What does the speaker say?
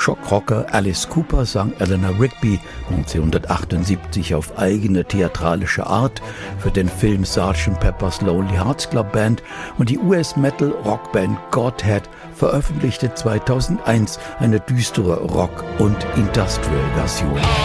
Electroshock-Rocker Alice Cooper sang Eleanor Rigby 1978 auf eigene theatralische Art für den Film Sgt. Pepper's Lonely Hearts Club Band und die US-Metal-Rockband Godhead veröffentlichte 2001 eine düstere Rock- und Industrial-Version.